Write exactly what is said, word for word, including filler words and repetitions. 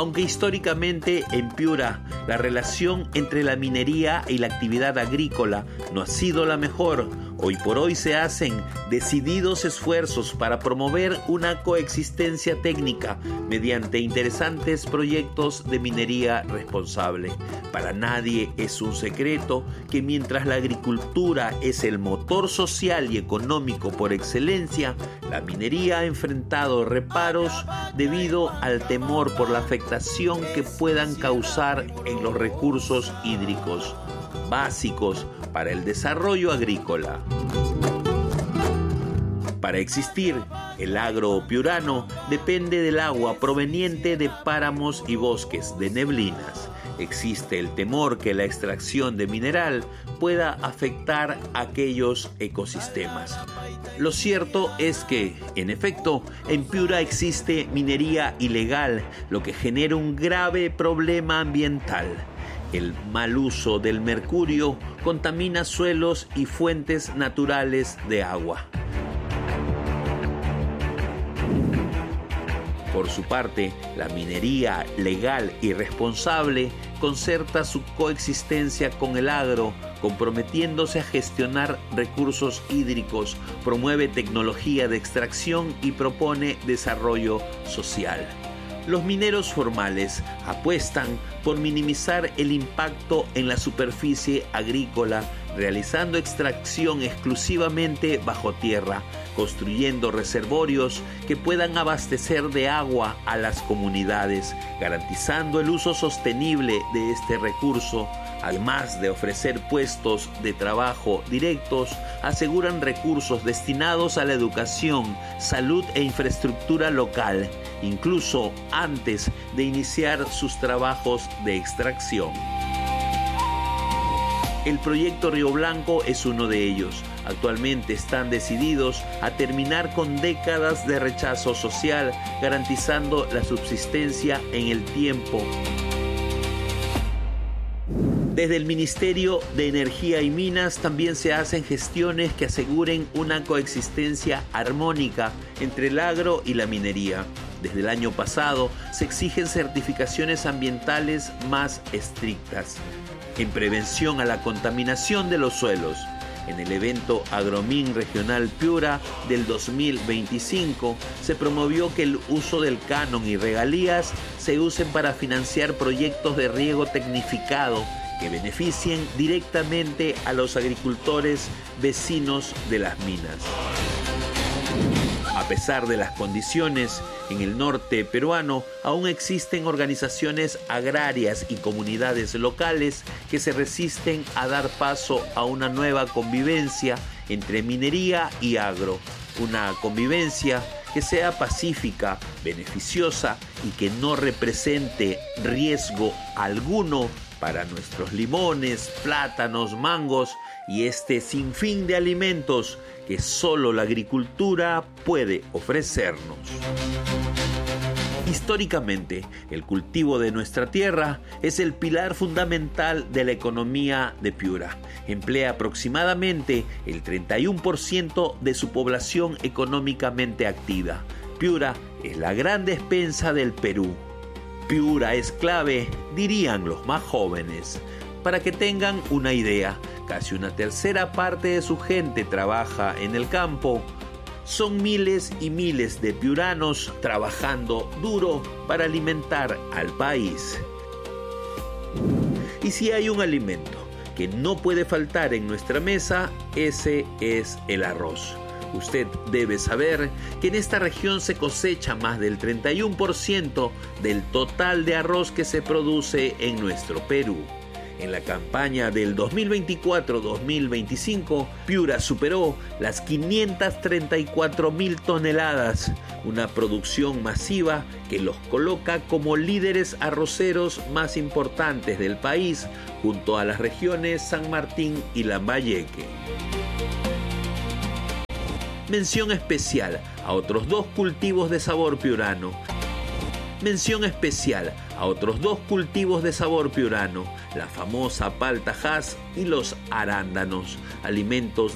Aunque históricamente en Piura la relación entre la minería y la actividad agrícola no ha sido la mejor, hoy por hoy se hacen decididos esfuerzos para promover una coexistencia técnica mediante interesantes proyectos de minería responsable. Para nadie es un secreto que mientras la agricultura es el motor social y económico por excelencia, la minería ha enfrentado reparos debido al temor por la afectación que puedan causar en los recursos hídricos básicos para el desarrollo agrícola. Para existir, el agro piurano depende del agua proveniente de páramos y bosques de neblinas. Existe el temor que la extracción de mineral pueda afectar aquellos ecosistemas. Lo cierto es que, en efecto, en Piura existe minería ilegal, lo que genera un grave problema ambiental. El mal uso del mercurio contamina suelos y fuentes naturales de agua. Por su parte, la minería legal y responsable concerta su coexistencia con el agro, comprometiéndose a gestionar recursos hídricos, promueve tecnología de extracción y propone desarrollo social. Los mineros formales apuestan por minimizar el impacto en la superficie agrícola, realizando extracción exclusivamente bajo tierra, construyendo reservorios que puedan abastecer de agua a las comunidades, garantizando el uso sostenible de este recurso. Además de ofrecer puestos de trabajo directos, aseguran recursos destinados a la educación, salud e infraestructura local, incluso antes de iniciar sus trabajos de extracción. El proyecto Río Blanco es uno de ellos. Actualmente están decididos a terminar con décadas de rechazo social, garantizando la subsistencia en el tiempo. Desde el Ministerio de Energía y Minas también se hacen gestiones que aseguren una coexistencia armónica entre el agro y la minería. Desde el año pasado se exigen certificaciones ambientales más estrictas en prevención a la contaminación de los suelos. En el evento Agromin Regional Piura del dos mil veinticinco se promovió que el uso del canon y regalías se usen para financiar proyectos de riego tecnificado que beneficien directamente a los agricultores vecinos de las minas. A pesar de las condiciones, en el norte peruano aún existen organizaciones agrarias y comunidades locales que se resisten a dar paso a una nueva convivencia entre minería y agro, una convivencia que sea pacífica, beneficiosa y que no represente riesgo alguno para nuestros limones, plátanos, mangos y este sinfín de alimentos que solo la agricultura puede ofrecernos. Históricamente, el cultivo de nuestra tierra es el pilar fundamental de la economía de Piura. Emplea aproximadamente el treinta y uno por ciento de su población económicamente activa. Piura es la gran despensa del Perú. Piura es clave, dirían los más jóvenes. Para que tengan una idea, casi una tercera parte de su gente trabaja en el campo. Son miles y miles de piuranos trabajando duro para alimentar al país. Y si hay un alimento que no puede faltar en nuestra mesa, ese es el arroz. Usted debe saber que en esta región se cosecha más del treinta y uno por ciento del total de arroz que se produce en nuestro Perú. En la campaña del dos mil veinticuatro dos mil veinticinco, Piura superó las quinientas treinta y cuatro mil toneladas, una producción masiva que los coloca como líderes arroceros más importantes del país, junto a las regiones San Martín y Lambayeque. Mención especial a otros dos cultivos de sabor piurano. Mención especial a otros dos cultivos de sabor piurano, la famosa palta Hass y los arándanos, alimentos